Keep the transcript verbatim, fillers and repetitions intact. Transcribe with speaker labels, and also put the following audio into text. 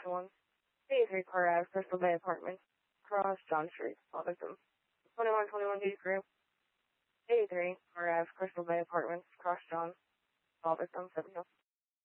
Speaker 1: twenty-one, eighty-three Park Avenue, Crystal Bay Apartments, Cross John Street, all victims. twenty-one twenty-one D Group, eighty-three Park Avenue, Crystal Bay Apartments, Cross John, all victims, seven